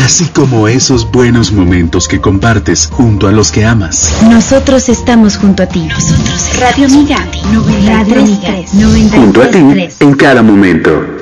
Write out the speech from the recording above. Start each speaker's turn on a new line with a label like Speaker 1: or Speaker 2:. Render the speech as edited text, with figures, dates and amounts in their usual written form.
Speaker 1: así como esos buenos momentos que compartes junto a los que amas.
Speaker 2: Nosotros estamos junto a ti.
Speaker 3: Radio Amiga 93.3.
Speaker 1: Junto a ti en cada momento.